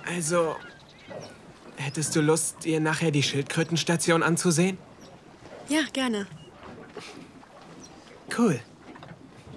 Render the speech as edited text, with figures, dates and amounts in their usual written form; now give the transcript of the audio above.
Also, hättest du Lust, dir nachher die Schildkrötenstation anzusehen? Ja, gerne. Cool.